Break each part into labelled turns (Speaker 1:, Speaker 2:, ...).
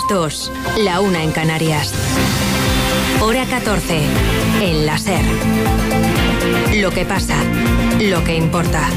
Speaker 1: las 2, la 1 en Canarias. Hora 14, en la SER. Lo que pasa, lo que importa.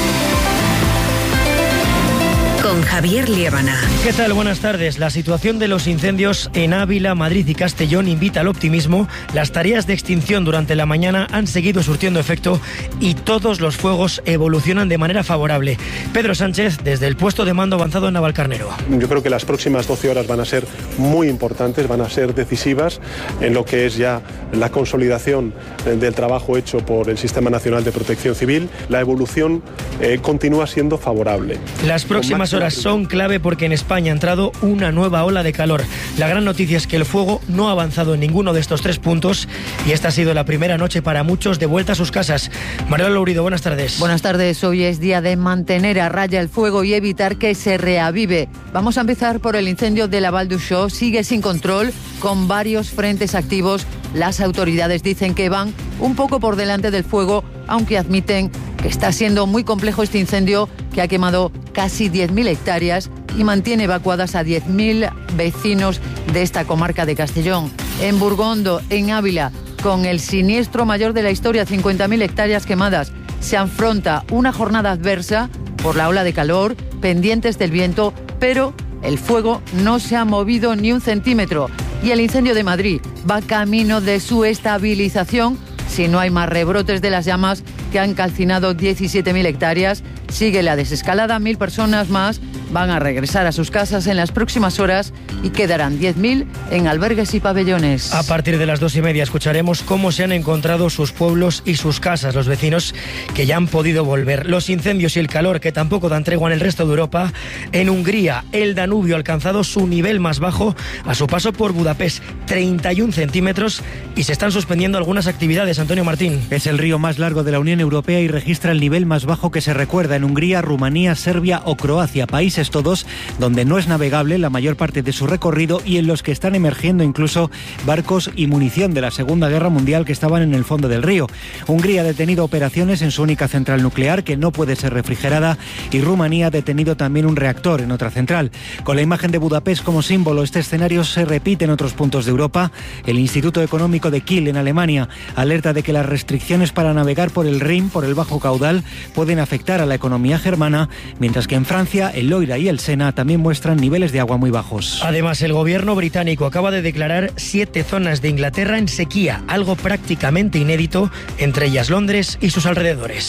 Speaker 1: Con Javier Liébana.
Speaker 2: ¿Qué tal? Buenas tardes. La situación de los incendios en Ávila, Madrid y Castellón invita al optimismo. Las tareas de extinción durante la mañana han seguido surtiendo efecto y todos los fuegos evolucionan de manera favorable. Pedro Sánchez, desde el puesto de mando avanzado en Navalcarnero.
Speaker 3: Yo creo que las próximas 12 horas van a ser muy importantes, van a ser decisivas en lo que es ya la consolidación del trabajo hecho por el Sistema Nacional de Protección Civil. La evolución continúa siendo favorable.
Speaker 2: Las próximas horas son clave porque en España ha entrado una nueva ola de calor. La gran noticia es que el fuego no ha avanzado en ninguno de estos 3 puntos y esta ha sido la primera noche para muchos de vuelta a sus casas. María Lourido, buenas tardes.
Speaker 4: Buenas tardes. Hoy es día de mantener a raya el fuego y evitar que se reavive. Vamos a empezar por el incendio de la Val d'Uixó. Sigue sin control, con varios frentes activos. Las autoridades dicen que van un poco por delante del fuego, aunque admiten que está siendo muy complejo este incendio que ha quemado casi 10.000 hectáreas y mantiene evacuadas a 10.000 vecinos de esta comarca de Castellón. En Burgondo, en Ávila, con el siniestro mayor de la historia, 50.000 hectáreas quemadas, se afronta una jornada adversa por la ola de calor, pendientes del viento, pero el fuego no se ha movido ni un centímetro. Y el incendio de Madrid va camino de su estabilización si no hay más rebrotes de las llamas que han calcinado 17.000 hectáreas. Sigue la desescalada, 1.000 personas más van a regresar a sus casas en las próximas horas y quedarán 10.000 en albergues y pabellones.
Speaker 2: A partir de las 2:30 escucharemos cómo se han encontrado sus pueblos y sus casas, los vecinos que ya han podido volver. Los incendios y el calor que tampoco dan tregua en el resto de Europa. En Hungría, el Danubio ha alcanzado su nivel más bajo a su paso por Budapest, 31 centímetros, y se están suspendiendo algunas actividades. Antonio Martín.
Speaker 5: Es el río más largo de la Unión Europea y registra el nivel más bajo que se recuerda en Hungría, Rumanía, Serbia o Croacia, países todos donde no es navegable la mayor parte de su recorrido y en los que están emergiendo incluso barcos y munición de la Segunda Guerra Mundial que estaban en el fondo del río. Hungría ha detenido operaciones en su única central nuclear que no puede ser refrigerada y Rumanía ha detenido también un reactor en otra central. Con la imagen de Budapest como símbolo, este escenario se repite en otros puntos de Europa. El Instituto Económico de Kiel en Alemania alerta de que las restricciones para navegar por el Rin, por el bajo caudal, pueden afectar a la economía germana, mientras que en Francia el Loira y el Sena también muestran niveles de agua muy bajos.
Speaker 2: Además, el gobierno británico acaba de declarar 7 zonas de Inglaterra en sequía, algo prácticamente inédito, entre ellas Londres y sus alrededores.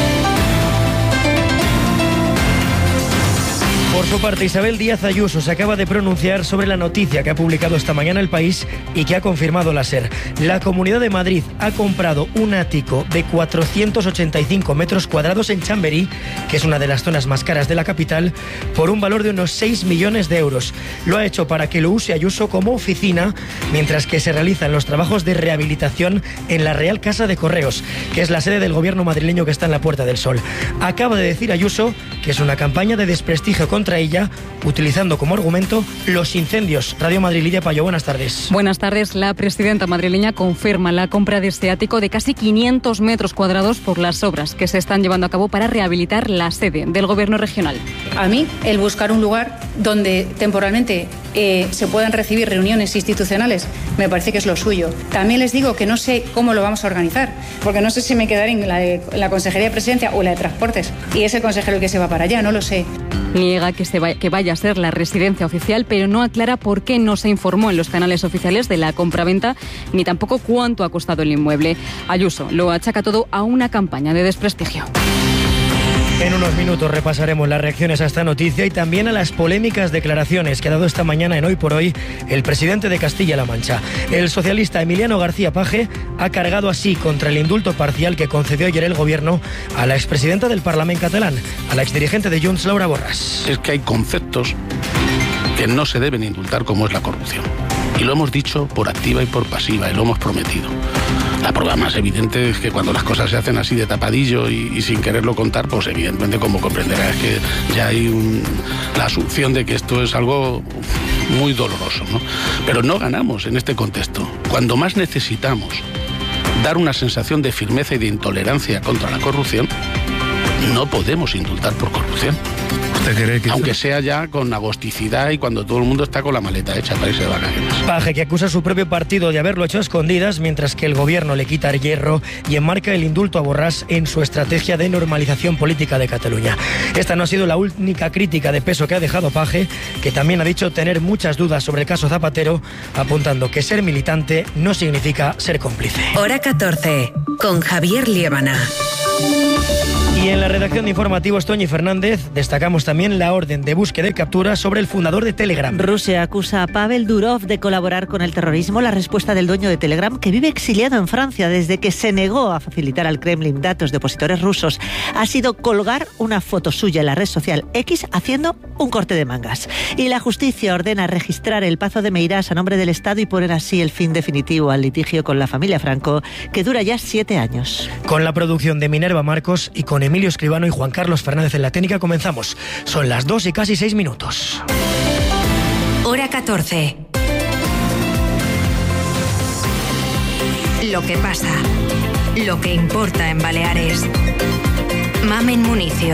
Speaker 2: Por su parte, Isabel Díaz Ayuso se acaba de pronunciar sobre la noticia que ha publicado esta mañana El País y que ha confirmado la SER. La Comunidad de Madrid ha comprado un ático de 485 metros cuadrados en Chamberí, que es una de las zonas más caras de la capital, por un valor de unos 6 millones de euros. Lo ha hecho para que lo use Ayuso como oficina, mientras que se realizan los trabajos de rehabilitación en la Real Casa de Correos, que es la sede del gobierno madrileño que está en la Puerta del Sol. Acaba de decir Ayuso que es una campaña de desprestigio contra ella, utilizando como argumento los incendios. Radio Madrid, Lidia Payo, buenas tardes.
Speaker 6: Buenas tardes. La presidenta madrileña confirma la compra de este ático de casi 500 metros cuadrados por las obras que se están llevando a cabo para rehabilitar la sede del gobierno regional.
Speaker 7: A mí, el buscar un lugar donde temporalmente se puedan recibir reuniones institucionales me parece que es lo suyo. También les digo que no sé cómo lo vamos a organizar, porque no sé si me quedaré en la Consejería de Presidencia o la de Transportes, y es el consejero el que se va para allá, no lo sé.
Speaker 6: Niega que vaya a ser la residencia oficial, pero no aclara por qué no se informó en los canales oficiales de la compraventa, ni tampoco cuánto ha costado el inmueble. Ayuso lo achaca todo a una campaña de desprestigio.
Speaker 2: En unos minutos repasaremos las reacciones a esta noticia y también a las polémicas declaraciones que ha dado esta mañana en Hoy por Hoy el presidente de Castilla-La Mancha. El socialista Emiliano García Paje ha cargado así contra el indulto parcial que concedió ayer el gobierno a la expresidenta del Parlamento catalán, a la exdirigente de Junts, Laura Borràs.
Speaker 8: Es que hay conceptos que no se deben indultar, como es la corrupción. Y lo hemos dicho por activa y por pasiva, y lo hemos prometido. La prueba más evidente es que cuando las cosas se hacen así de tapadillo y sin quererlo contar, pues evidentemente, como comprenderás, que ya hay la asunción de que esto es algo muy doloroso, ¿no? Pero no ganamos en este contexto. Cuando más necesitamos dar una sensación de firmeza y de intolerancia contra la corrupción, no podemos indultar por corrupción. ¿Usted cree que aunque sea ya con agosticidad y cuando todo el mundo está con la maleta hecha para irse de vacaciones?
Speaker 2: Paje, que acusa a su propio partido de haberlo hecho a escondidas, mientras que el gobierno le quita el hierro y enmarca el indulto a Borràs en su estrategia de normalización política de Cataluña. Esta no ha sido la única crítica de peso que ha dejado Paje, que también ha dicho tener muchas dudas sobre el caso Zapatero, apuntando que ser militante no significa ser cómplice.
Speaker 1: Hora 14, con Javier Liébana.
Speaker 2: Y en la redacción de informativos, Toñi Fernández, destacamos también la orden de búsqueda y captura sobre el fundador de Telegram.
Speaker 9: Rusia acusa a Pavel Durov de colaborar con el terrorismo. La respuesta del dueño de Telegram, que vive exiliado en Francia desde que se negó a facilitar al Kremlin datos de opositores rusos, ha sido colgar una foto suya en la red social X haciendo un corte de mangas. Y la justicia ordena registrar el Pazo de Meirás a nombre del Estado y poner así el fin definitivo al litigio con la familia Franco, que dura ya 7 años.
Speaker 2: Con la producción de Minerva Marcos y con Emilio Escribano y Juan Carlos Fernández en la técnica comenzamos. Son las 2 y casi 6 minutos.
Speaker 1: Hora 14. Lo que pasa, lo que importa en Baleares. Mamen Municio.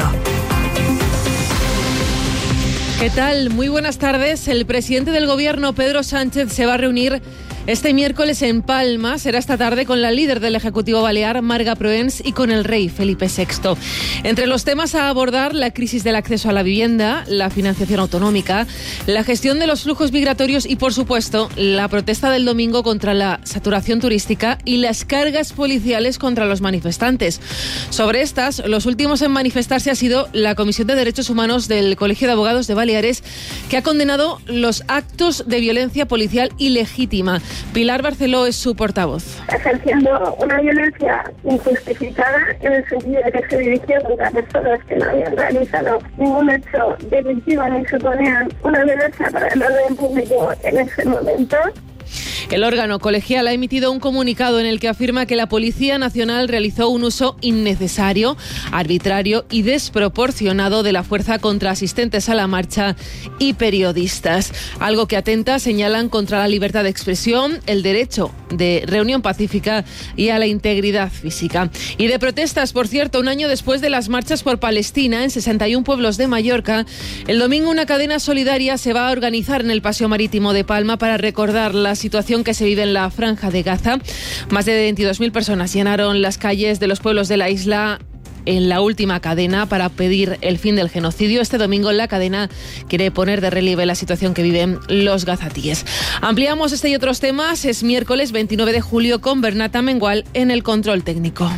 Speaker 10: ¿Qué tal? Muy buenas tardes. El presidente del Gobierno, Pedro Sánchez, se va a reunir este miércoles en Palma. Será esta tarde con la líder del Ejecutivo Balear, Marga Proens, y con el rey Felipe VI. Entre los temas a abordar, la crisis del acceso a la vivienda, la financiación autonómica, la gestión de los flujos migratorios y, por supuesto, la protesta del domingo contra la saturación turística y las cargas policiales contra los manifestantes. Sobre estas, los últimos en manifestarse ha sido la Comisión de Derechos Humanos del Colegio de Abogados de Baleares, que ha condenado los actos de violencia policial ilegítima. Pilar Barceló es su portavoz.
Speaker 11: Ejerciendo una violencia injustificada en el sentido de que se dirigió contra personas que no habían realizado ningún hecho delictivo ni suponían una amenaza para el orden público en ese momento.
Speaker 10: El órgano colegial ha emitido un comunicado en el que afirma que la Policía Nacional realizó un uso innecesario, arbitrario y desproporcionado de la fuerza contra asistentes a la marcha y periodistas. Algo que atenta, señalan, contra la libertad de expresión, el derecho de reunión pacífica y a la integridad física. Y de protestas, por cierto, un año después de las marchas por Palestina en 61 pueblos de Mallorca, el domingo una cadena solidaria se va a organizar en el Paseo Marítimo de Palma para recordar la situación que se vive en la Franja de Gaza. Más de 22.000 personas llenaron las calles de los pueblos de la isla en la última cadena para pedir el fin del genocidio. Este domingo la cadena quiere poner de relieve la situación que viven los gazatíes. Ampliamos este y otros temas. Es miércoles 29 de julio con Bernat Mengual en el control técnico.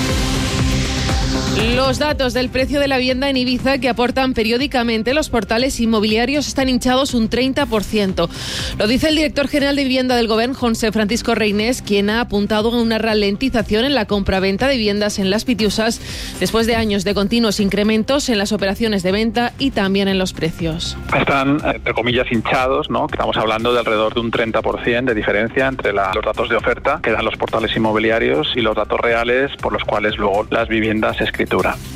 Speaker 10: Los datos del precio de la vivienda en Ibiza que aportan periódicamente los portales inmobiliarios están hinchados un 30%. Lo dice el director general de Vivienda del Gobierno, José Francisco Reinés, quien ha apuntado a una ralentización en la compraventa de viviendas en las Pitiusas después de años de continuos incrementos en las operaciones de venta y también en los precios.
Speaker 12: Están, entre comillas, hinchados, ¿no? Estamos hablando de alrededor de un 30% de diferencia entre los datos de oferta que dan los portales inmobiliarios y los datos reales por los cuales luego las viviendas se escrituran.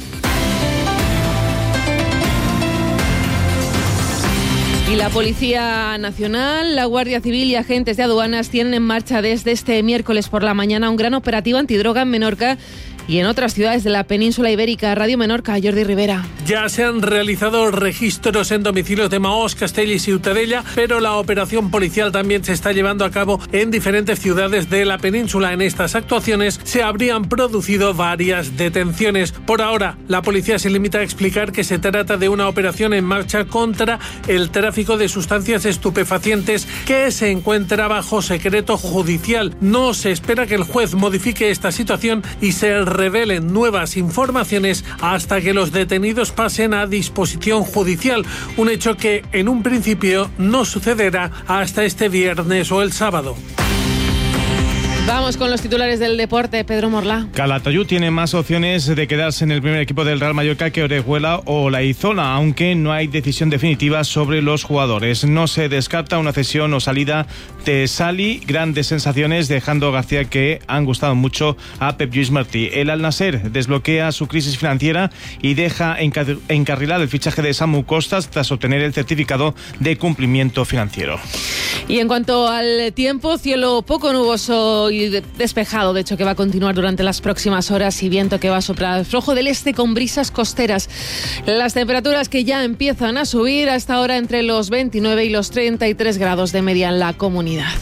Speaker 10: Y la Policía Nacional, la Guardia Civil y agentes de aduanas tienen en marcha desde este miércoles por la mañana un gran operativo antidroga en Menorca y en otras ciudades de la península ibérica. Radio Menorca, Jordi Rivera.
Speaker 13: Ya se han realizado registros en domicilios de Maós, Castell y Ciutadella, pero la operación policial también se está llevando a cabo en diferentes ciudades de la península. En estas actuaciones se habrían producido varias detenciones. Por ahora, la policía se limita a explicar que se trata de una operación en marcha contra el tráfico de sustancias estupefacientes que se encuentra bajo secreto judicial. No se espera que el juez modifique esta situación y se revelen nuevas informaciones hasta que los detenidos pasen a disposición judicial, un hecho que en un principio no sucederá hasta este viernes o el sábado.
Speaker 10: Vamos con los titulares del deporte. Pedro Morlá.
Speaker 14: Calatayud tiene más opciones de quedarse en el primer equipo del Real Mallorca que Orejuela o Laizola, aunque no hay decisión definitiva sobre los jugadores. No se descarta una cesión o salida de Sali. Grandes sensaciones dejando García que han gustado mucho a Pep Lluís Martí. El Al-Nasser desbloquea su crisis financiera y deja encarrilado el fichaje de Samu Costas tras obtener el certificado de cumplimiento financiero.
Speaker 10: Y en cuanto al tiempo, cielo poco nuboso y despejado, de hecho, que va a continuar durante las próximas horas y viento que va a soplar flojo del este con brisas costeras. Las temperaturas que ya empiezan a subir hasta ahora entre los 29 y los 33 grados de media en la comunidad.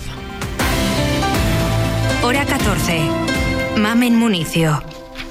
Speaker 1: Hora 14. Mamen Municio.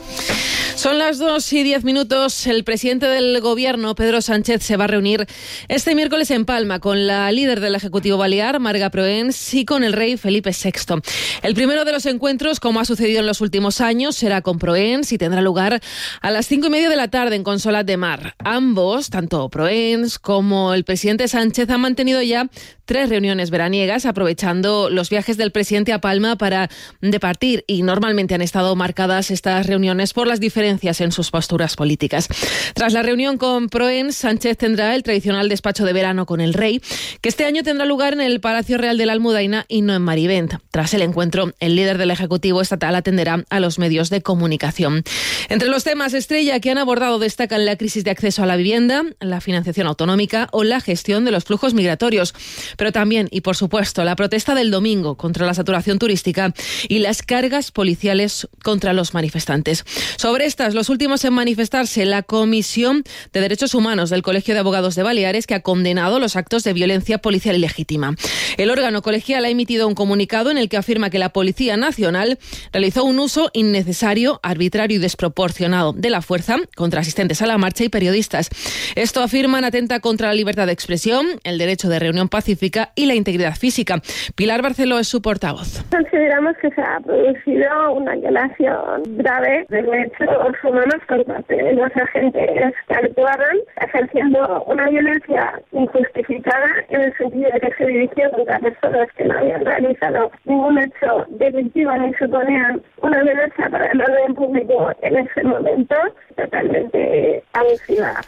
Speaker 10: Son las 2:10. El presidente del Gobierno, Pedro Sánchez, se va a reunir este miércoles en Palma con la líder del Ejecutivo Balear, Marga Proens, y con el rey Felipe VI. El primero de los encuentros, como ha sucedido en los últimos años, será con Proens y tendrá lugar a las 5:30 de la tarde en Consolat de Mar. Ambos, tanto Proens como el presidente Sánchez, han mantenido ya 3 reuniones veraniegas, aprovechando los viajes del presidente a Palma para departir, y normalmente han estado marcadas estas reuniones por las diferencias en sus posturas políticas. Tras la reunión con Proens, Sánchez tendrá el tradicional despacho de verano con el rey, que este año tendrá lugar en el Palacio Real de la Almudaina y no en Marivent. Tras el encuentro, el líder del Ejecutivo estatal atenderá a los medios de comunicación. Entre los temas estrella que han abordado destacan la crisis de acceso a la vivienda, la financiación autonómica o la gestión de los flujos migratorios. Pero también, y por supuesto, la protesta del domingo contra la saturación turística y las cargas policiales contra los manifestantes. Sobre estas, los últimos en manifestarse, la Comisión de Derechos Humanos del Colegio de Abogados de Baleares, que ha condenado los actos de violencia policial ilegítima. El órgano colegial ha emitido un comunicado en el que afirma que la Policía Nacional realizó un uso innecesario, arbitrario y desproporcionado de la fuerza contra asistentes a la marcha y periodistas. Esto, afirman, atenta contra la libertad de expresión, el derecho de reunión pacífica y la integridad física. Pilar Barceló es su portavoz.
Speaker 11: Consideramos que se ha producido una violación grave de derechos humanos por parte de los agentes que actuaron, ejerciendo una violencia injustificada en el sentido de que se dirigió contra personas que no habían realizado ningún hecho delictivo ni suponían una amenaza para el orden público en ese momento, totalmente abusiva.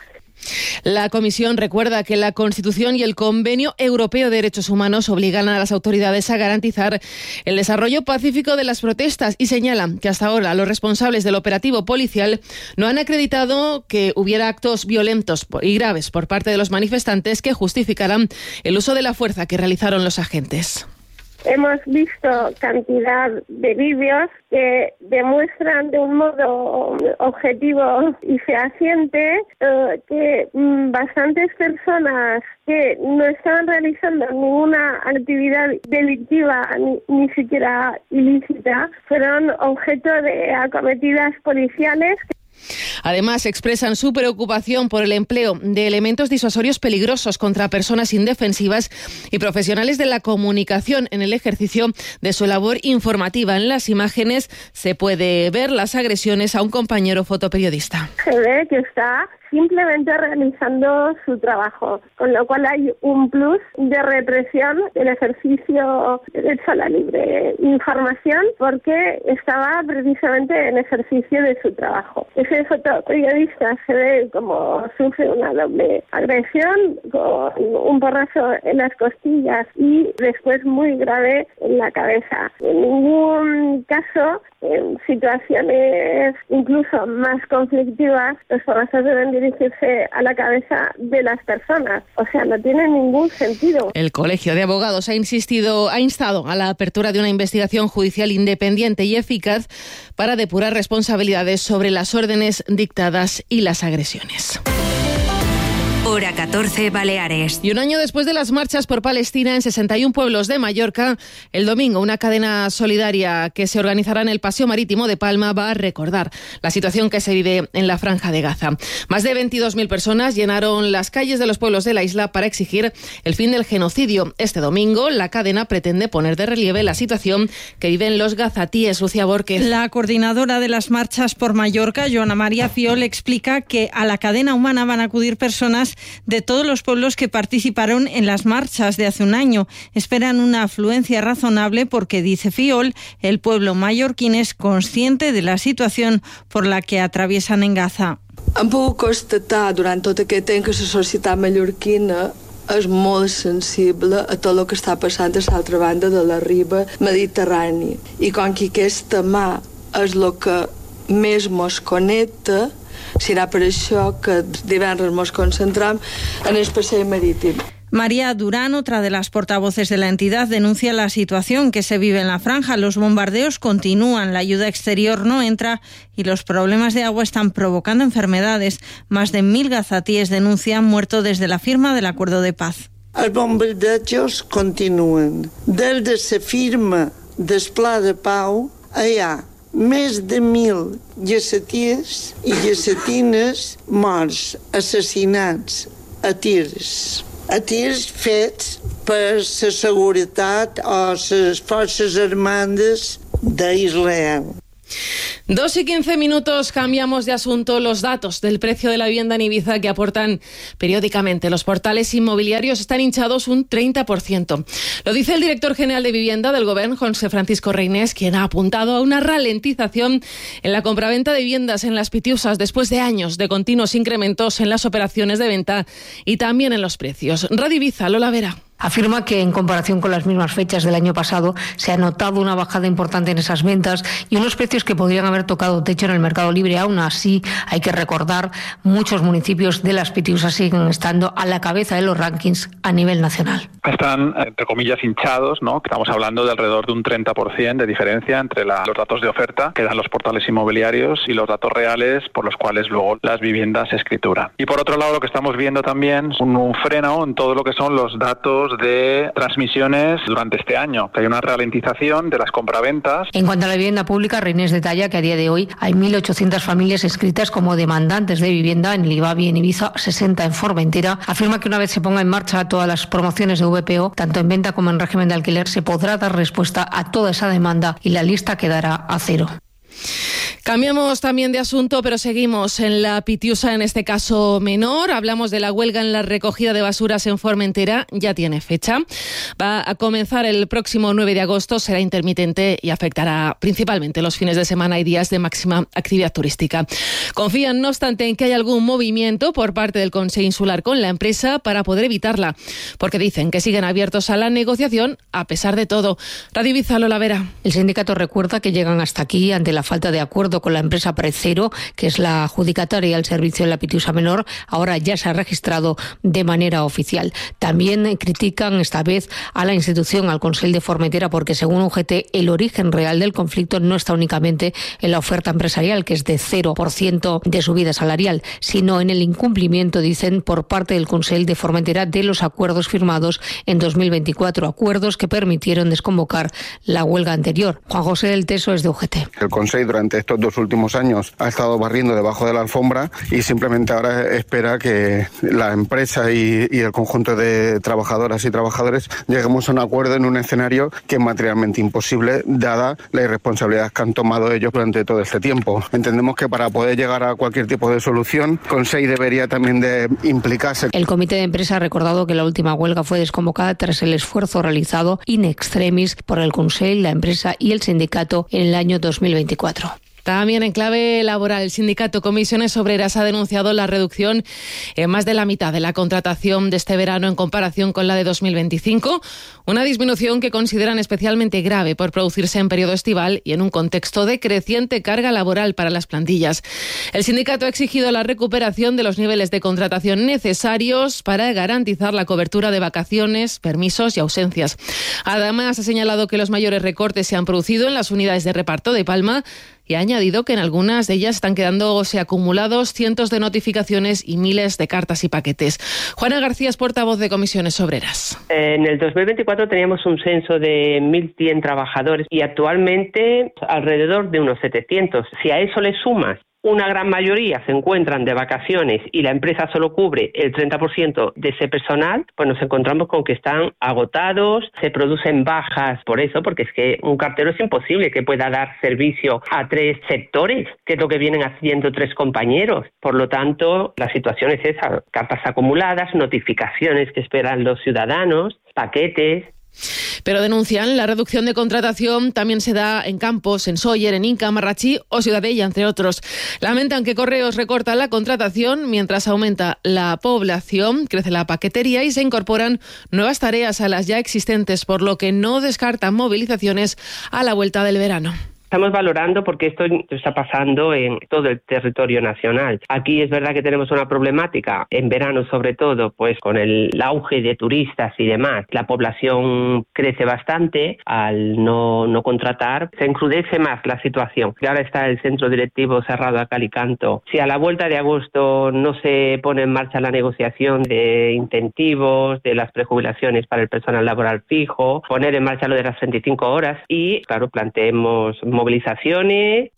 Speaker 10: La Comisión recuerda que la Constitución y el Convenio Europeo de Derechos Humanos obligan a las autoridades a garantizar el desarrollo pacífico de las protestas y señalan que hasta ahora los responsables del operativo policial no han acreditado que hubiera actos violentos y graves por parte de los manifestantes que justificaran el uso de la fuerza que realizaron los agentes.
Speaker 11: Hemos visto cantidad de vídeos que demuestran de un modo objetivo y fehaciente que bastantes personas que no estaban realizando ninguna actividad delictiva ni siquiera ilícita fueron objeto de acometidas policiales.
Speaker 10: Además, expresan su preocupación por el empleo de elementos disuasorios peligrosos contra personas indefensivas y profesionales de la comunicación en el ejercicio de su labor informativa. En las imágenes se puede ver las agresiones a un compañero fotoperiodista.
Speaker 11: Se ve que está simplemente realizando su trabajo, con lo cual hay un plus de represión del ejercicio del derecho a la libre información, porque estaba precisamente en ejercicio de su trabajo. Ese fotoperiodista se ve como sufre una doble agresión, con un porrazo en las costillas y después muy grave en la cabeza. En ningún caso, en situaciones incluso más conflictivas, los porrazos deben dirigirse a la cabeza de las personas. O sea, no tiene ningún sentido.
Speaker 10: El Colegio de Abogados ha instado a la apertura de una investigación judicial independiente y eficaz para depurar responsabilidades sobre las órdenes dictadas y las agresiones.
Speaker 1: Hora 14, Baleares.
Speaker 10: Y un año después de las marchas por Palestina en 61 pueblos de Mallorca, el domingo una cadena solidaria que se organizará en el Paseo Marítimo de Palma va a recordar la situación que se vive en la Franja de Gaza. Más de 22.000 personas llenaron las calles de los pueblos de la isla para exigir el fin del genocidio. Este domingo la cadena pretende poner de relieve la situación que viven los gazatíes. Lucía Borquez.
Speaker 15: La coordinadora de las marchas por Mallorca, Joana María Fiol, explica que a la cadena humana van a acudir personas de todos los pueblos que participaron en las marchas de hace un año. Esperan una afluencia razonable porque, dice Fiol, el pueblo mallorquín es consciente de la situación por la que atraviesan en Gaza.
Speaker 16: Hem pogut constatar durant tot aquest temps que la societat mallorquina és molt sensible a tot el que està passant a l'altra banda de la riba mediterrània. I com que aquesta mà és el que més mos connecta, serà per això que divendres ens concentrem en el passeig marítim.
Speaker 15: María Durán, otra de las portavoces de la entidad, denuncia la situación que se vive en la franja. Los bombardeos continúan, la ayuda exterior no entra y los problemas de agua están provocando enfermedades. Más de 1000 gazatíes denuncian muerto desde la firma del acuerdo de paz.
Speaker 17: Els bombardejos continuen. Des de la firma del Pla de Pau hi ha més de 1000 gazaties i gazatines morts, assassinats a tirs fets per la seguretat o les forces armades d'Israel.
Speaker 10: 2:15, cambiamos de asunto. Los datos del precio de la vivienda en Ibiza que aportan periódicamente los portales inmobiliarios están hinchados un 30%. Lo dice el director general de Vivienda del Gobierno, José Francisco Reynés, quien ha apuntado a una ralentización en la compraventa de viviendas en las Pitiusas después de años de continuos incrementos en las operaciones de venta y también en los precios. Radio Ibiza, Lola Vera.
Speaker 18: Afirma que en comparación con las mismas fechas del año pasado se ha notado una bajada importante en esas ventas y unos precios que podrían haber tocado techo en el mercado libre. Aún así, hay que recordar, muchos municipios de las Pitiusas siguen estando a la cabeza de los rankings a nivel nacional.
Speaker 12: Están, entre comillas, hinchados, ¿no? Estamos hablando de alrededor de un 30% de diferencia entre los datos de oferta que dan los portales inmobiliarios y los datos reales por los cuales luego las viviendas se escrituran. Y por otro lado, lo que estamos viendo también es un freno en todo lo que son los datos de transmisiones durante este año. Hay una ralentización de las compraventas.
Speaker 18: En cuanto a la vivienda pública, Reynés detalla que a día de hoy hay 1.800 familias inscritas como demandantes de vivienda en el IBABI en Ibiza, 60 en Formentera. Afirma que una vez se ponga en marcha todas las promociones de VPO, tanto en venta como en régimen de alquiler, se podrá dar respuesta a toda esa demanda y la lista quedará a cero.
Speaker 10: Cambiamos también de asunto, pero seguimos en la Pitiusa, en este caso menor. Hablamos de la huelga en la recogida de basuras en Formentera. Ya tiene fecha. Va a comenzar el próximo 9 de agosto. Será intermitente y afectará principalmente los fines de semana y días de máxima actividad turística. Confían, no obstante, en que haya algún movimiento por parte del Consell Insular con la empresa para poder evitarla, porque dicen que siguen abiertos a la negociación a pesar de todo. Radio Ibiza, Lola Vera.
Speaker 18: El sindicato recuerda que llegan hasta aquí ante la falta de acuerdo con la empresa Precero, que es la adjudicataria del servicio de la Pitiusa Menor. Ahora ya se ha registrado de manera oficial. También critican esta vez a la institución, al Consell de Formentera, porque según UGT el origen real del conflicto no está únicamente en la oferta empresarial, que es de 0% de subida salarial, sino en el incumplimiento, dicen, por parte del Consell de Formentera de los acuerdos firmados en 2024, acuerdos que permitieron desconvocar la huelga anterior. Juan José del Teso es de UGT.
Speaker 19: El Consell durante estos 2 últimos años ha estado barriendo debajo de la alfombra y simplemente ahora espera que la empresa y el conjunto de trabajadoras y trabajadores lleguemos a un acuerdo en un escenario que es materialmente imposible dada la irresponsabilidad que han tomado ellos durante todo este tiempo. Entendemos que para poder llegar a cualquier tipo de solución, Consell debería también de implicarse.
Speaker 18: El comité de empresa ha recordado que la última huelga fue desconvocada tras el esfuerzo realizado in extremis por el Consell, la empresa y el sindicato en el año 2024.
Speaker 10: También en clave laboral, el sindicato Comisiones Obreras ha denunciado la reducción en más de la mitad de la contratación de este verano en comparación con la de 2025, una disminución que consideran especialmente grave por producirse en periodo estival y en un contexto de creciente carga laboral para las plantillas. El sindicato ha exigido la recuperación de los niveles de contratación necesarios para garantizar la cobertura de vacaciones, permisos y ausencias. Además, ha señalado que los mayores recortes se han producido en las unidades de reparto de Palma y ha añadido que en algunas de ellas están quedándose acumulados cientos de notificaciones y miles de cartas y paquetes. Juana García es portavoz de Comisiones Obreras.
Speaker 20: En el 2024 teníamos un censo de 1.100 trabajadores y actualmente alrededor de unos 700. Si a eso le sumas una gran mayoría se encuentran de vacaciones y la empresa solo cubre el 30% de ese personal, pues nos encontramos con que están agotados, se producen bajas por eso, porque es que un cartero es imposible que pueda dar servicio a 3 sectores, que es lo que vienen haciendo 3 compañeros. Por lo tanto, la situación es esa, cartas acumuladas, notificaciones que esperan los ciudadanos, paquetes.
Speaker 10: Pero denuncian la reducción de contratación también se da en Campos, en Sóller, en Inca, Marrachí o Ciudadella, entre otros. Lamentan que Correos recorta la contratación mientras aumenta la población, crece la paquetería y se incorporan nuevas tareas a las ya existentes, por lo que no descartan movilizaciones a la vuelta del verano.
Speaker 20: Estamos valorando porque esto está pasando en todo el territorio nacional. Aquí es verdad que tenemos una problemática, en verano sobre todo, pues con el auge de turistas y demás. La población crece bastante, al no contratar se encrudece más la situación. Y ahora está el centro directivo cerrado a cal y canto. Si a la vuelta de agosto no se pone en marcha la negociación de incentivos, de las prejubilaciones para el personal laboral fijo, poner en marcha lo de las 35 horas y, claro, planteemos movilizaciones.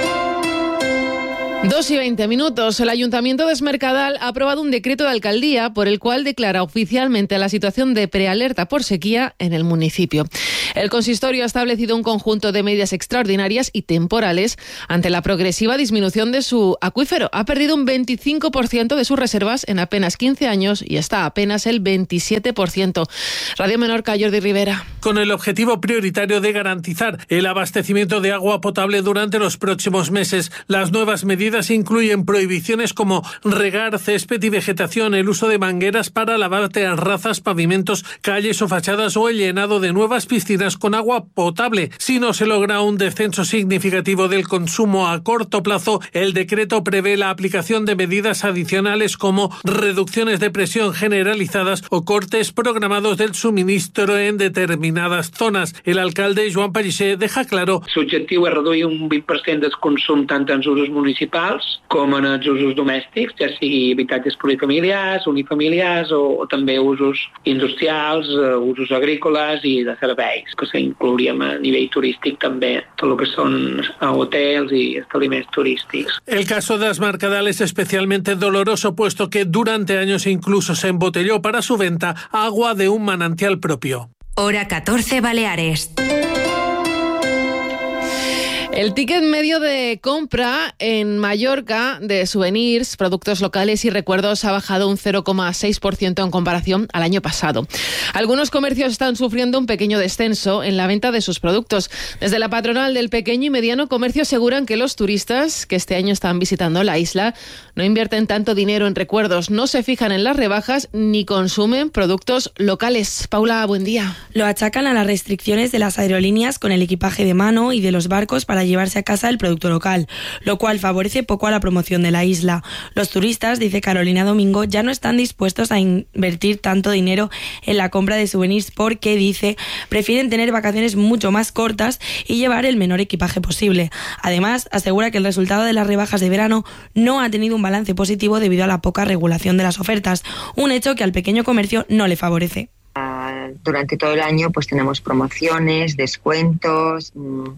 Speaker 10: 2:20. El Ayuntamiento de Es Mercadal ha aprobado un decreto de alcaldía por el cual declara oficialmente la situación de prealerta por sequía en el municipio. El consistorio ha establecido un conjunto de medidas extraordinarias y temporales ante la progresiva disminución de su acuífero. Ha perdido un 25% de sus reservas en apenas 15 años y está apenas el 27%. Radio Menorca, Jordi Rivera.
Speaker 13: Con el objetivo prioritario de garantizar el abastecimiento de agua potable durante los próximos meses, las nuevas medidas incluyen prohibiciones como regar césped y vegetación, el uso de mangueras para lavar terrazas, pavimentos, calles o fachadas o el llenado de nuevas piscinas con agua potable. Si no se logra un descenso significativo del consumo a corto plazo, el decreto prevé la aplicación de medidas adicionales como reducciones de presión generalizadas o cortes programados del suministro en determinadas zonas. El alcalde Joan Pellicer deja claro:
Speaker 21: l'objectiu és reduir un 20% del consum tant en usos municipals com en els usos domèstics, ja sigui habitatges plurifamiliars, unifamiliars o també usos industrials, usos agrícoles i de serveis, que s'inclouríem a nivell turístic també, tot el que són hotels i establiments turístics.
Speaker 13: El caso de Es Mercadal es especialmente doloroso, puesto que durante años incluso se embotelló para su venta agua de un manantial propio.
Speaker 1: Hora 14, Baleares.
Speaker 10: El ticket medio de compra en Mallorca de souvenirs, productos locales y recuerdos ha bajado un 0,6% en comparación al año pasado. Algunos comercios están sufriendo un pequeño descenso en la venta de sus productos. Desde la patronal del pequeño y mediano comercio aseguran que los turistas que este año están visitando la isla no invierten tanto dinero en recuerdos, no se fijan en las rebajas ni consumen productos locales. Paula, buen día.
Speaker 22: Lo achacan a las restricciones de las aerolíneas con el equipaje de mano y de los barcos para llevarse a casa el producto local, lo cual favorece poco a la promoción de la isla. Los turistas, dice Carolina Domingo, ya no están dispuestos a invertir tanto dinero en la compra de souvenirs porque, dice, prefieren tener vacaciones mucho más cortas y llevar el menor equipaje posible. Además, asegura que el resultado de las rebajas de verano no ha tenido un balance positivo debido a la poca regulación de las ofertas, un hecho que al pequeño comercio no le favorece.
Speaker 23: Durante todo el año pues tenemos promociones, descuentos,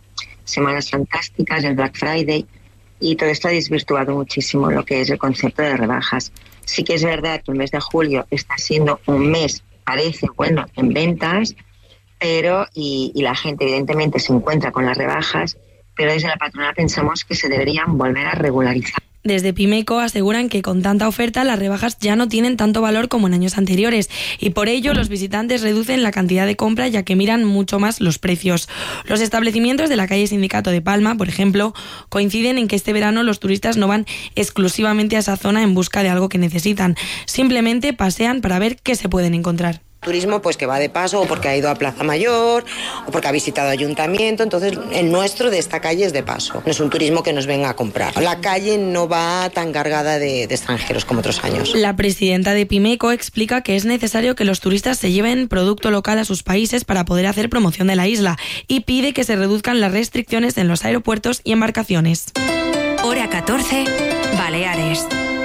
Speaker 23: semanas fantásticas, el Black Friday, y todo esto ha desvirtuado muchísimo lo que es el concepto de rebajas. Sí que es verdad que el mes de julio está siendo un mes, parece bueno, en ventas, pero y la gente evidentemente se encuentra con las rebajas, pero desde la patronal pensamos que se deberían volver a regularizar.
Speaker 22: Desde Pimeco aseguran que con tanta oferta las rebajas ya no tienen tanto valor como en años anteriores y por ello los visitantes reducen la cantidad de compra ya que miran mucho más los precios. Los establecimientos de la calle Sindicato de Palma, por ejemplo, coinciden en que este verano los turistas no van exclusivamente a esa zona en busca de algo que necesitan, simplemente pasean para ver qué se pueden encontrar.
Speaker 24: Turismo pues que va de paso o porque ha ido a Plaza Mayor o porque ha visitado ayuntamiento, entonces el nuestro de esta calle es de paso, no es un turismo que nos venga a comprar. La calle no va tan cargada de extranjeros como otros años.
Speaker 22: La presidenta de Pimeco explica que es necesario que los turistas se lleven producto local a sus países para poder hacer promoción de la isla y pide que se reduzcan las restricciones en los aeropuertos y embarcaciones.
Speaker 1: Hora 14, Baleares.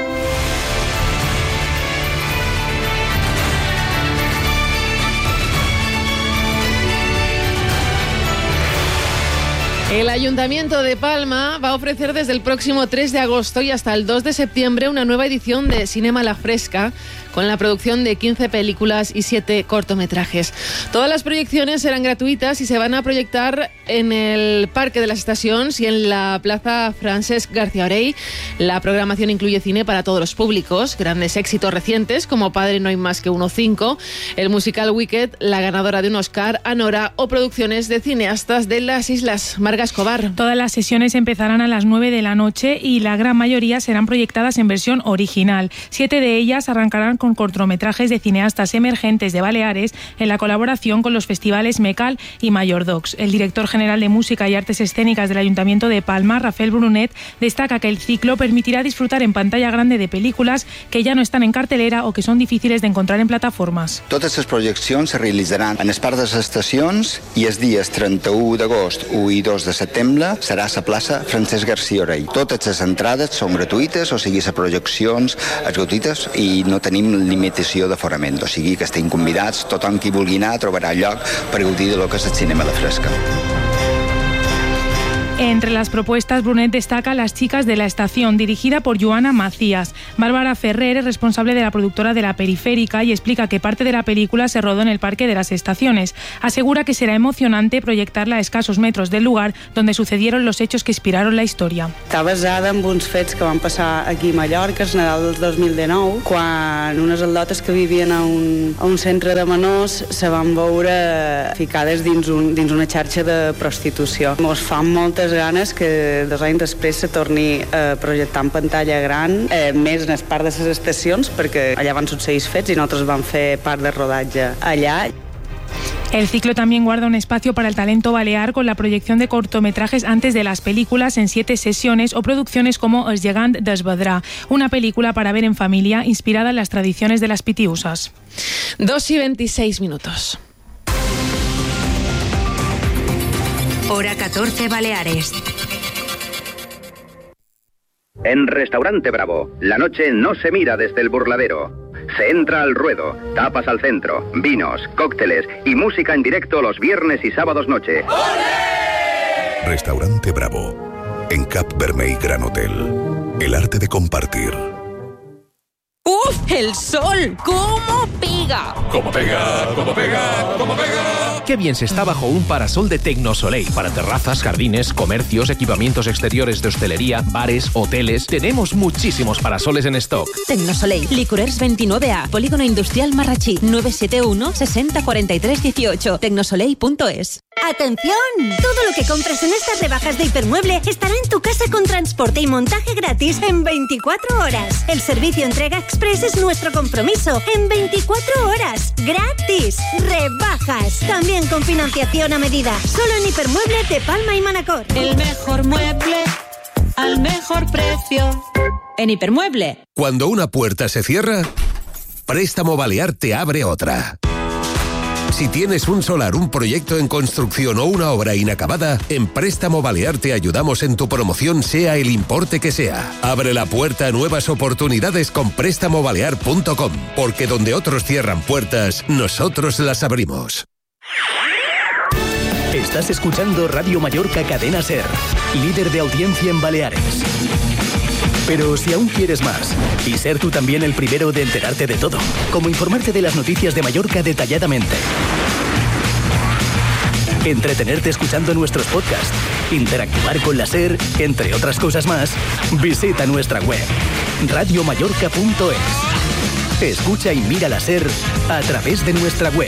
Speaker 10: El Ayuntamiento de Palma va a ofrecer desde el próximo 3 de agosto y hasta el 2 de septiembre una nueva edición de Cinema La Fresca, con la producción de 15 películas y 7 cortometrajes. Todas las proyecciones serán gratuitas y se van a proyectar en el Parque de las Estaciones y en la Plaza Francesc García Orell. La programación incluye cine para todos los públicos, grandes éxitos recientes como Padre no hay más que uno 5, el musical Wicked, la ganadora de un Oscar, Anora, o producciones de cineastas de las islas. Marga Escobar.
Speaker 25: Todas las sesiones empezarán a las 9 de la noche y la gran mayoría serán proyectadas en versión original. 7 de ellas arrancarán con con cortometrajes de cineastas emergentes de Baleares en la colaboración con los festivales Mecal y Majordocs. El director general de Música y Artes Escénicas del Ayuntamiento de Palma, Rafael Brunet, destaca que el ciclo permitirá disfrutar en pantalla grande de películas que ya no están en cartelera o que son difíciles de encontrar en plataformas.
Speaker 3: Totes les projeccions se realitzaran en el parc de les estacions i els dies 31 d'agost, 1 i 2 de setembre serà a la plaça Francesc García Orell. Totes les entrades són gratuïtes, o sigui, les projeccions gratuïtes i no tenim limitació d'aforament, o sigui que estem convidats, tothom qui vulgui anar trobarà lloc per gaudir de lo que és el cinema de fresca.
Speaker 25: Entre las propuestas, Brunet destaca Las chicas de la estación, dirigida por Joana Macías. Bárbara Ferrer es responsable de la productora de La Periférica y explica que parte de la película se rodó en el Parque de las Estaciones. Asegura que será emocionante proyectarla a escasos metros del lugar donde sucedieron los hechos que inspiraron la historia.
Speaker 4: Està basada en uns fets que van passar aquí a Mallorca, el Nadal del 2019, quan unes atletes que vivien a un centre de menors se van veure ficades dins una xarxa de prostitució. Ens fan moltes ganes que 2 anys després se torni a projectar en pantalla gran, més en el parc de les estacions, perquè allà van succeir fets i nosaltres vam fer part de rodatge allà.
Speaker 25: El ciclo también guarda un espacio para el talento balear con la proyección de cortometrajes antes de las películas en 7 sesiones o producciones como El gegant d'Esvedrà, una película para ver en familia inspirada en las tradiciones de las pitiusas.
Speaker 10: 2:26.
Speaker 1: Hora 14 Baleares.
Speaker 5: En Restaurante Bravo, la noche no se mira desde el burladero. Se entra al ruedo, tapas al centro, vinos, cócteles y música en directo los viernes y sábados noche.
Speaker 6: ¡Olé! Restaurante Bravo, en Cap Vermell Gran Hotel. El arte de compartir.
Speaker 7: ¡Uf! ¡El sol! ¿Cómo pega?
Speaker 26: ¡Cómo pega! ¡Cómo pega! ¡Cómo pega!
Speaker 27: Qué bien se está bajo un parasol de Tecnosoleil. Para terrazas, jardines, comercios, equipamientos exteriores de hostelería, bares, hoteles. Tenemos muchísimos parasoles en stock.
Speaker 7: Tecnosoleil, Licorers 29A, Polígono Industrial Marrachí, 971 60 43 18, tecnosoleil.es.
Speaker 28: ¡Atención! Todo lo que compres en estas rebajas de Hipermueble estará en tu casa con transporte y montaje gratis en 24 horas. El servicio entrega express es nuestro compromiso. En 24 horas. ¡Gratis! ¡Rebajas! También con financiación a medida. Solo en Hipermueble de Palma y Manacor.
Speaker 7: El mejor mueble al mejor precio. En Hipermueble.
Speaker 6: Cuando una puerta se cierra, Préstamo Balear te abre otra. Si tienes un solar, un proyecto en construcción o una obra inacabada, en Préstamo Balear te ayudamos en tu promoción, sea el importe que sea. Abre la puerta a nuevas oportunidades con prestamobalear.com, porque donde otros cierran puertas, nosotros las abrimos.
Speaker 29: Estás escuchando Radio Mallorca Cadena SER, líder de audiencia en Baleares. Pero si aún quieres más, y ser tú también el primero de enterarte de todo, como informarte de las noticias de Mallorca detalladamente, entretenerte escuchando nuestros podcasts, interactuar con la SER, entre otras cosas más, visita nuestra web, radiomallorca.es. Escucha y mira la SER a través de nuestra web,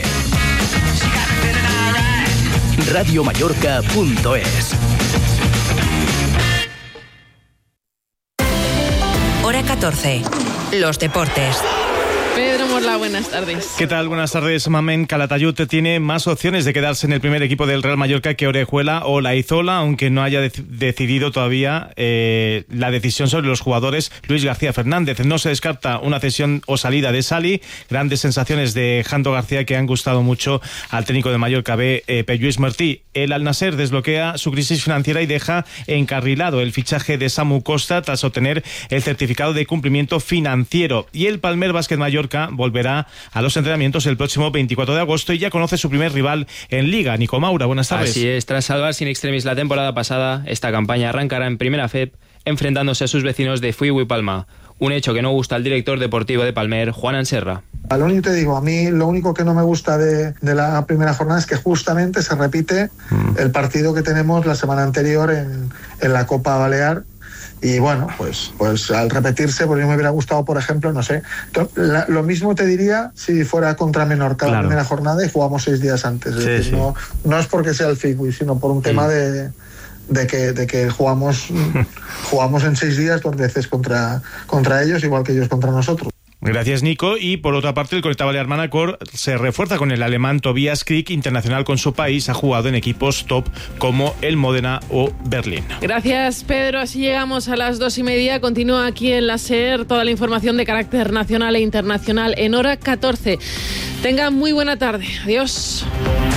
Speaker 29: radiomallorca.es.
Speaker 1: Hora 14. Los deportes.
Speaker 10: Pedro Morla, buenas tardes.
Speaker 14: ¿Qué tal? Buenas tardes. Mamen Calatayud tiene más opciones de quedarse en el primer equipo del Real Mallorca que Orejuela o Laizola, aunque no haya decidido todavía la decisión sobre los jugadores Luis García Fernández. No se descarta una cesión o salida de Sali. Grandes sensaciones de Jando García que han gustado mucho al técnico de Mallorca B, Lluís Martí. El Al-Nasser desbloquea su crisis financiera y deja encarrilado el fichaje de Samu Costa tras obtener el certificado de cumplimiento financiero. Y el Palmer Básquet Mallorca volverá a los entrenamientos el próximo 24 de agosto y ya conoce su primer rival en Liga. Nico Maura, buenas tardes.
Speaker 30: Así es, tras salvar sin extremis la temporada pasada, esta campaña arrancará en Primera FEP enfrentándose a sus vecinos de Fuiu y Palma. Un hecho que no gusta al director deportivo de Palmer, Juan Anserra.
Speaker 31: Lo único te digo, a mí lo único que no me gusta de la primera jornada es que justamente se repite el partido que tenemos la semana anterior en la Copa Balear. Y bueno, pues al repetirse, pues yo me hubiera gustado, por ejemplo, no sé, lo mismo te diría si fuera contra Menorca la primera jornada y jugamos 6 días antes. Es decir, no es porque sea el Figui, sino por un tema de que jugamos en 6 días 2 veces contra ellos, igual que ellos contra nosotros.
Speaker 14: Gracias, Nico. Y por otra parte, el Conecta Balear Manacor se refuerza con el alemán Tobias Krieg, internacional con su país. Ha jugado en equipos top como el Módena o Berlín.
Speaker 10: Gracias, Pedro. Así llegamos a las 2:30. Continúa aquí en la SER toda la información de carácter nacional e internacional en hora 14. Tengan muy buena tarde. Adiós.